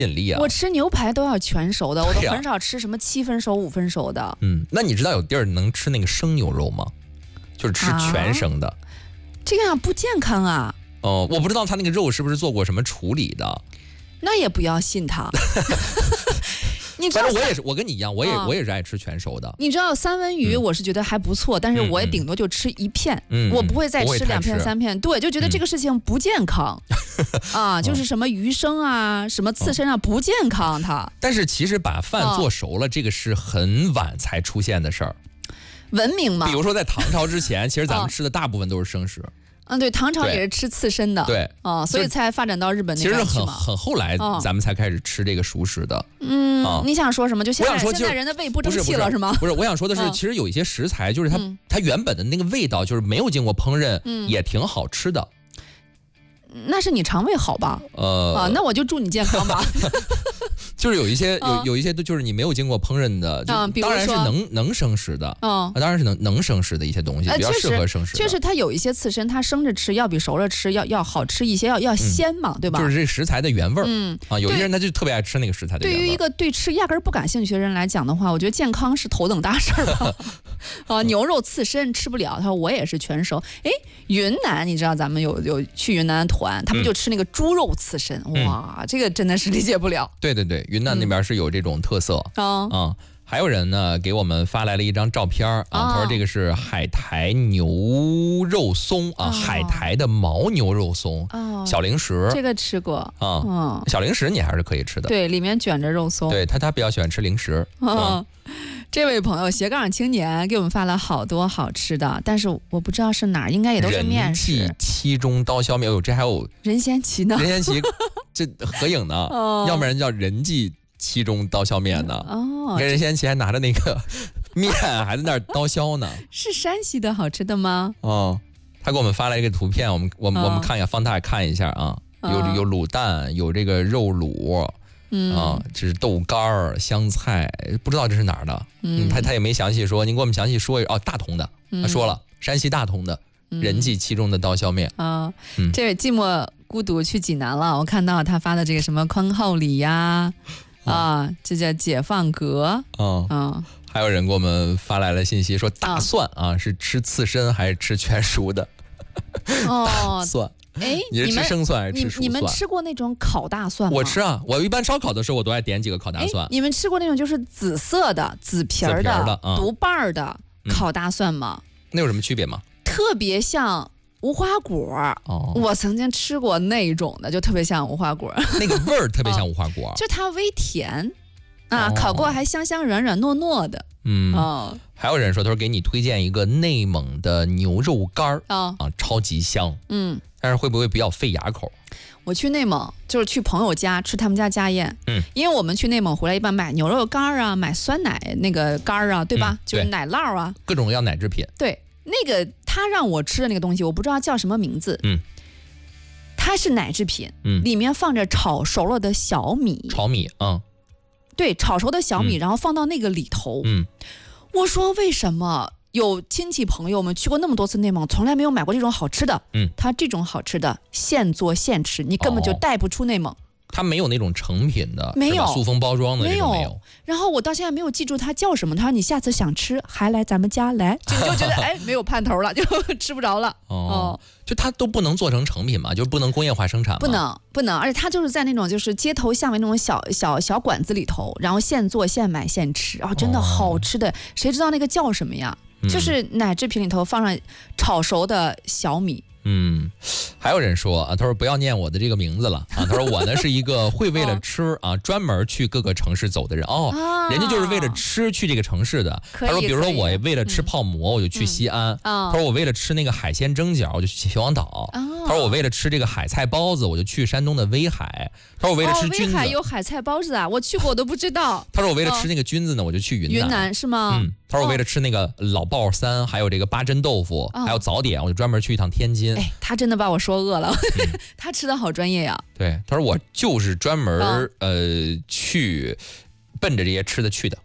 引力啊。 我吃牛排都要全熟的，我都很少吃什么7分熟、5分熟的。 那你知道有地儿能吃那个生牛肉吗？就是吃全生的。 这个样不健康啊。 我不知道他那个肉是不是做过什么处理的。 那也不要信他。你知道， 反正我也是，我跟你一样，我也是爱吃全熟的。 你知道三文鱼，我是觉得还不错，但是我也顶多就吃1片，我不会再吃2片3片，对，就觉得这个事情不健康啊，就是什么鱼生啊，什么刺身啊，不健康它。 但是其实把饭做熟了，这个是很晚才出现的事儿。 文明嘛， 比如说在唐朝之前，其实咱们吃的大部分都是生食。 对，唐朝也是吃刺身的， 对， 所以才发展到日本那边去嘛。 其实很后来，咱们才开始吃这个熟食的。 你想说什么？就现在人的胃不争气了是吗？ 不是，我想说的是，其实有一些食材，就是它原本的那个味道，就是没有经过烹饪，也挺好吃的。 那是你肠胃好吧？那我就祝你健康吧。 就是有一些就是你没有经过烹饪的，当然是能生食的，当然是能生食的一些东西，比较适合生食的。 确实，它有一些刺身，它生着吃要比熟着吃要好吃一些，要鲜嘛，对吧？ 就是这食材的原味儿。有些人他就特别爱吃那个食材的原味。 对于一个对吃压根儿不感兴趣的人来讲的话，我觉得健康是头等大事儿吧。牛肉刺身吃不了，他说我也是全熟。云南你知道咱们有去云南团，他们就吃那个猪肉刺身，哇，这个真的是理解不了。 对，云南那边是有这种特色还有人呢给我们发来了一张照片他说这个是海苔牛肉松海苔的牦牛肉松小零食， 这个吃过小零食你还是可以吃的， 对，里面卷着肉松， 对他比较喜欢吃零食。 这位朋友斜杠青年给我们发了好多好吃的，但是我不知道是哪儿，应该也都是面食。 人记七中刀削面，这还有任贤齐呢， 任贤齐这合影呢，要不然叫人记七中刀削面呢。跟任贤齐还拿着那个面还在那儿刀削呢。 是山西的好吃的吗？ 他给我们发来一个图片，我们看一下，放大看一下有卤蛋，有这个肉卤。这是豆干香菜，不知道这是哪儿的。他也没详细说，您给我们详细说一下。大同的，他说了，山西大同的人记其中的刀削面。 这位寂寞孤独去济南了，我看到他发的这个什么宽厚里呀，这叫解放阁。还有人给我们发来了信息说，大蒜是吃刺身还是吃全熟的？大蒜。你是吃生蒜还是吃熟蒜？ 你们吃过那种烤大蒜吗？ 我吃啊，我一般烧烤的时候我都爱点几个烤大蒜。 你们吃过那种就是紫色的紫皮儿的独瓣的烤大蒜吗？ 那有什么区别吗？ 特别像无花果。我曾经吃过那种的，就特别像无花果， 那个味儿特别像无花果， 就它微甜烤过还香香软软糯糯的。 还有人说，他说给你推荐一个内蒙的牛肉干超级香。但是会不会比较费牙口？ 我去内蒙就是去朋友家吃他们家家宴，因为我们去内蒙回来一般买牛肉干买酸奶那个干对吧？就是奶酪各种各样奶制品。 对，那个他让我吃的那个东西，我不知道叫什么名字。它是奶制品，里面放着炒熟了的小米。 炒米， 对，炒熟的小米，然后放到那个里头。我说为什么？有亲戚朋友们去过那么多次内蒙，从来没有买过这种好吃的。他这种好吃的现做现吃，你根本就带不出内蒙。 他没有那种成品的， 没有塑封包装的，没有。 然后我到现在没有记住它叫什么。他说你下次想吃还来咱们家来，就觉得没有盼头了，就吃不着了。 就它都不能做成成品嘛，就不能工业化生产嘛。 不能，而且它就是在那种就是街头巷尾那种小馆子里头，然后现做现买现吃，真的好吃的，谁知道那个叫什么呀？就是奶制品里头放上炒熟的小米。 还有人说他说不要念我的这个名字了他说我呢是一个会为了吃专门去各个城市走的人人家就是为了吃去这个城市的。他说比如说我为了吃泡馍我就去西安，他说我为了吃那个海鲜蒸饺我就去秦皇岛，他说我为了吃这个海菜包子我就去山东的威海，他说我为了吃菌子。 威海有海菜包子啊？我去过我都不知道。 他说我为了吃那个菌子呢我就去云南是吗？ 他说我为了吃那个老爆3还有这个八珍豆腐还有早点我就专门去一趟天津。 他真的把我说饿了。他吃的好专业呀。 对，他说我就是专门去奔着这些吃的去的。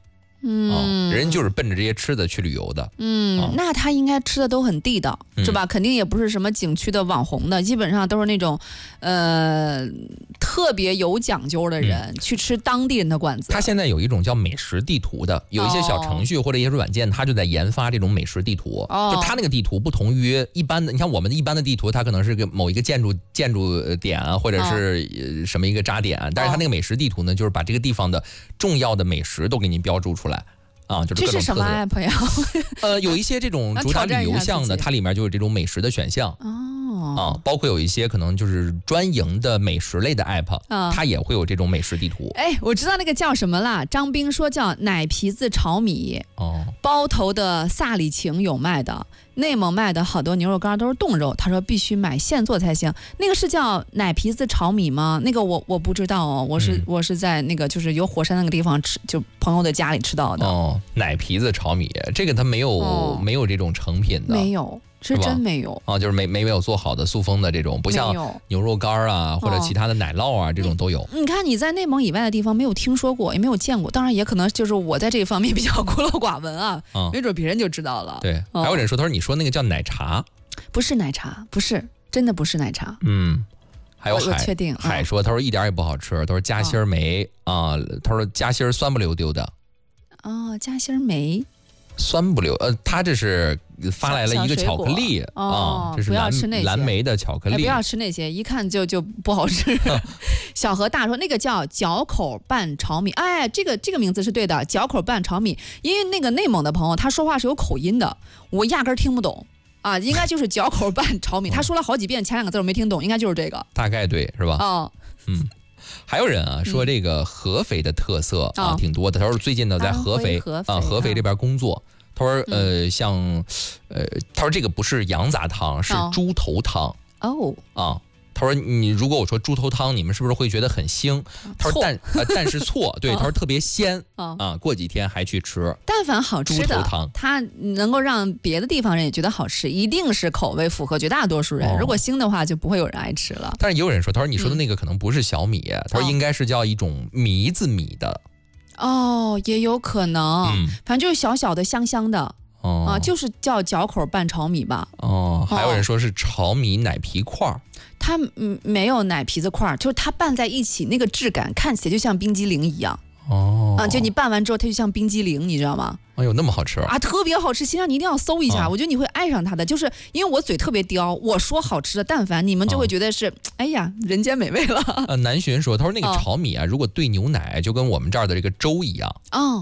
人就是奔着这些吃的去旅游的。 那他应该吃的都很地道，是吧？肯定也不是什么景区的网红的，基本上都是那种特别有讲究的人去吃当地人的馆子。 他现在有一种叫美食地图的，有一些小程序或者一些软件，他就在研发这种美食地图。就他那个地图不同于一般的，你看我们的一般的地图，它可能是某一个建筑点啊，或者是什么一个扎点，但是他那个美食地图呢，就是把这个地方的重要的美食都给你标注出来。就是各种特色。 这是什么 app 呀？ 有一些这种主打旅游项的，它里面就有这种美食的选项。包括有一些可能就是专营的美食类的 app，它也会有这种美食地图。 哎，我知道那个叫什么了，张斌说叫奶皮子炒米。包头的萨里晴有卖的，内蒙卖的好多牛肉干都是冻肉，他说必须买现做才行。那个是叫奶皮子炒米吗？那个我不知道哦，我是在那个就是有火山那个地方吃，就朋友的家里吃到的。 奶皮子炒米，这个它没有这种成品的， 没有。是真没有就是没有做好的塑封的这种，不像牛肉干啊或者其他的奶酪啊这种都有。 你看你在内蒙以外的地方没有听说过，也没有见过，当然也可能就是我在这方面比较孤陋寡闻啊，没准别人就知道了。 对，还有人说，他说你说那个叫奶茶， 不是奶茶，不是，真的不是奶茶。 还有我确定海说，他说一点也不好吃，他说夹心梅他说夹心酸不溜丢的。 夹心梅。 酸不溜，他这是发来了一个巧克力这是蓝莓的巧克力， 不要吃那些，一看就不好吃。小何大说那个叫嚼口拌炒米，这个名字是对的，嚼口拌炒米，因为那个内蒙的朋友他说话是有口音的，我压根听不懂应该就是嚼口拌炒米。他说了好几遍，前2个字我没听懂，应该就是这个， 大概对是吧？还有人说这个合肥的特色挺多的。他说最近呢在合肥这边工作。他说他说这个不是羊杂汤，是猪头汤。他说你如果我说猪头汤，你们是不是会觉得很腥？他说但是错，对，他说特别鲜过几天还去吃。 但凡好吃的猪头汤， 它能够让别的地方人也觉得好吃，一定是口味符合绝大多数人。如果腥的话，就不会有人爱吃了。 但是也有人说，他说你说的那个可能不是小米，他说应该是叫一种糜子米的。 也有可能，反正就是小小的香香的。就是叫嚼口拌炒米吧。 还有人说是炒米奶皮块儿。 它没有奶皮子块儿，就是它拌在一起，那个质感看起来就像冰激凌一样。就你拌完之后，它就像冰激凌，你知道吗？ 那么好吃特别好吃，心想你一定要搜一下，我觉得你会爱上它的。就是因为我嘴特别刁，我说好吃的，但凡你们就会觉得是，哎呀，人间美味了。 南浔说，他说那个炒米如果兑牛奶，就跟我们这儿的这个粥一样。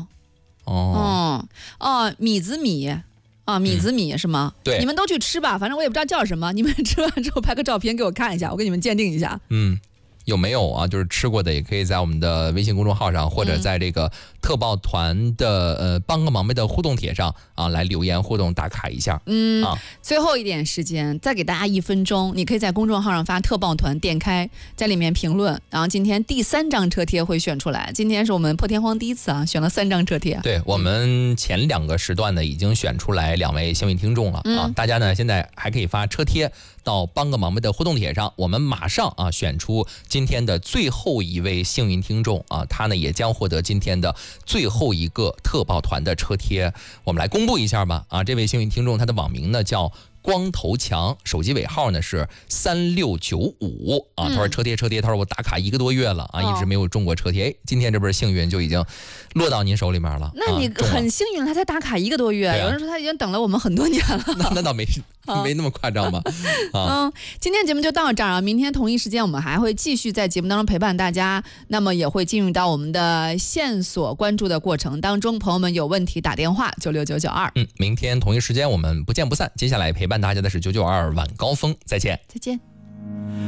米子米。米子米是吗？ 对， 你们都去吃吧，反正我也不知道叫什么。你们吃完之后拍个照片给我看一下，我给你们鉴定一下。 有没有就是吃过的，也可以在我们的微信公众号上，或者在这个特报团的帮个忙呗的互动帖上来留言互动打卡一下。 最后一点时间，再给大家1分钟，你可以在公众号上发特报团，点开在里面评论，然后今天第3张车贴会选出来。今天是我们破天荒第一次选了3张车贴。 对，我们前2个时段呢已经选出来2位幸运听众了大家呢现在还可以发车贴到帮个忙呗的互动帖上，我们马上选出今天的最后一位幸运听众他呢也将获得今天的最后一个特报团的车贴。我们来公布一下吧这位幸运听众他的网名呢叫光头强，手机尾号呢是3695他说车贴，他说我打卡1个多月了一直没有中过车贴，今天这不是幸运就已经落到您手里面了。 那你很幸运，他才打卡1个多月，有人说他已经等了我们很多年了。 那倒没那么夸张吧。 今天节目就到这儿明天同一时间我们还会继续在节目当中陪伴大家，那么也会进入到我们的线索关注的过程当中，朋友们有问题打电话96992。 明天同一时间我们不见不散。接下来陪伴大家的是992晚高峰，再见。 再见。